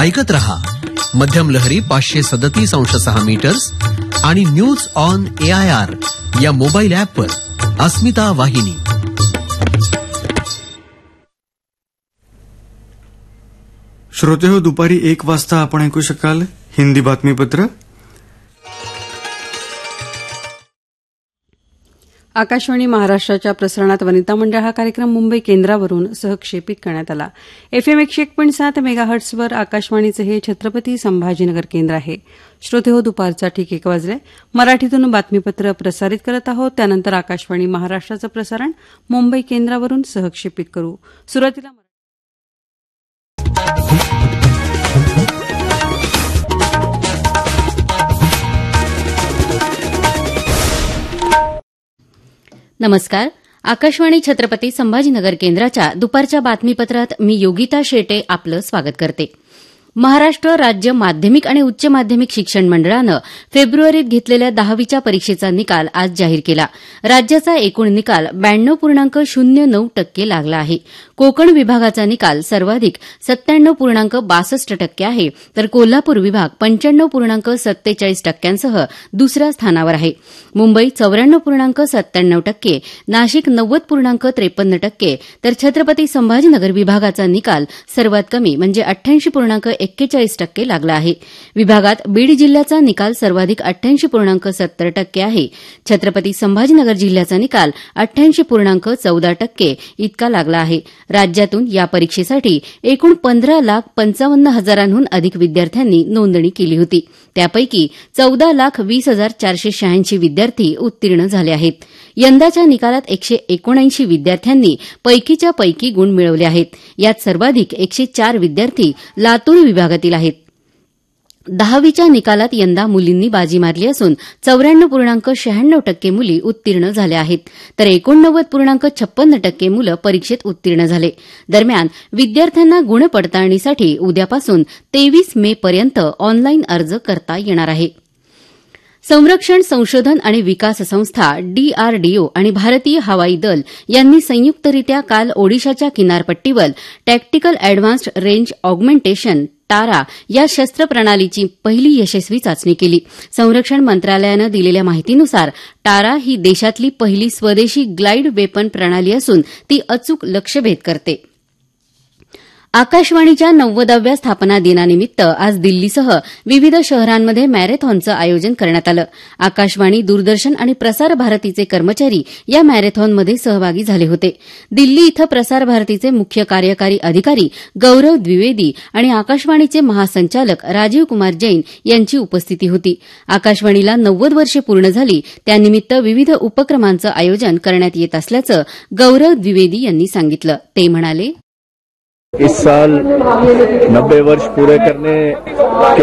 ऐकत रहा मध्यम लहरी 537.6 मीटर्स आणि न्यूज ऑन AIR या मोबाईल ॲपवर अस्मिता वाहिनी. श्रोतेहो, दुपारी 1 वाजता आपण ऐकू शकाल हिंदी बातमीपत्र. आकाशवाणी महाराष्ट्राच्या प्रसारणात वनिता मंडळ हा कार्यक्रम मुंबई केंद्रावरून सहक्षेपित करण्यात आला. FM 101.7 मेगाहर्ट्झवर आकाशवाणीचे हे छत्रपती संभाजीनगर केंद्र आहे. श्रोतेहो, दुपारचा ठीक 1 वाजले. मराठीतून बातमीपत्र प्रसारित करत आहोत. त्यानंतर आकाशवाणी महाराष्ट्राचं प्रसारण मुंबई केंद्रावरून सहक्षेपित करू. सुरुवातीला नमस्कार. आकाशवाणी छत्रपती संभाजीनगर केंद्राच्या दुपारच्या बातमीपत्रात मी योगिता शेटे आपलं स्वागत करते. महाराष्ट्र राज्य माध्यमिक आणि उच्च माध्यमिक शिक्षण मंडळानं फेब्रुवारीत घेतलेल्या 10वीच्या परीक्षेचा निकाल आज जाहीर केला. राज्याचा एकूण निकाल 92.09% लागला आहे. कोकण विभागाचा निकाल सर्वाधिक 97.62% आहे, तर कोल्हापूर विभाग 95.47% दुसऱ्या स्थानावर आहे. मुंबई 94.97%, नाशिक 90.53%, तर छत्रपती संभाजीनगर विभागाचा निकाल सर्वात कमी म्हणजे 88.41% लागला आहे. विभागात बीड जिल्ह्याचा निकाल सर्वाधिक 88.70% आहे. छत्रपती संभाजीनगर जिल्ह्याचा निकाल 88.14% इतका लागला आहे. राज्यातून या परीक्षेसाठी एकूण 15,55,000हून अधिक विद्यार्थ्यांनी नोंदणी केली होती. त्यापैकी 14,20,486 विद्यार्थी उत्तीर्ण झाले आहेत. यंदाच्या निकालात 179 विद्यार्थ्यांनी पैकीच्या पैकी गुण मिळवले आहेत. यात सर्वाधिक 104 विद्यार्थी लातूर विभागातील आहेत. 10वीच्या निकालात यंदा मुलींनी बाजी मारली असून 94.96% मुली उत्तीर्ण झाल्या आहेत, तर 89.56% मुलं परीक्षेत उत्तीर्ण झाले. दरम्यान विद्यार्थ्यांना गुणपडताळणीसाठी उद्यापासून 23 मे पर्यंत ऑनलाईन अर्ज करता येणार आहे. संरक्षण संशोधन आणि विकास संस्था DRDO आणि भारतीय हवाई दल यांनी संयुक्तरित्या काल ओडिशाच्या किनारपट्टीवर टॅक्टिकल अॅडव्हान्स्ड रेंज ऑगमेंटेशन टारा या शस्त्र प्रणालीची पहिली यशस्वी चाचणी केली. संरक्षण मंत्रालयानं दिलेल्या माहितीनुसार टारा ही देशातली पहिली स्वदेशी ग्लाइड वेपन प्रणाली असून ती अचूक लक्ष्यभेद करते. आकाशवाणीच्या 90व्या स्थापना दिनानिमित्त आज दिल्लीसह विविध शहरांमध्ये मॅरेथॉनचं आयोजन करण्यात आलं. आकाशवाणी, दूरदर्शन आणि प्रसार भारतीचे कर्मचारी या मॅरेथॉनमध्ये सहभागी झाले होते. दिल्ली इथं प्रसार भारतीचे मुख्य कार्यकारी अधिकारी गौरव द्विवेदी आणि आकाशवाणीचे महासंचालक राजीव कुमार जैन यांची उपस्थिती होती. आकाशवाणीला 90 वर्षे पूर्ण झाली, त्यानिमित्त विविध उपक्रमांचं आयोजन करण्यात येत असल्याचं गौरव द्विवेदी यांनी सांगितलं. ते म्हणाले, इस साल 90 वर्ष पूरे करने के